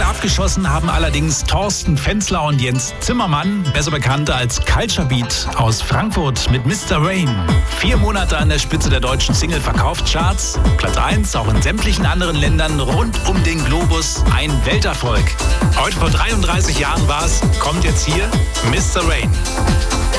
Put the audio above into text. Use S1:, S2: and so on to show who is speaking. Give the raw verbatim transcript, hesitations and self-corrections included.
S1: abgeschossen haben allerdings Thorsten Fenzler und Jens Zimmermann, besser bekannt als Culture Beat aus Frankfurt mit Mister Rain. Vier Monate an der Spitze der deutschen Single-Verkaufscharts, Platz eins auch in sämtlichen anderen Ländern rund um den Globus, ein Welterfolg. Heute vor dreiunddreißig Jahren war es, kommt jetzt hier Mister Rain.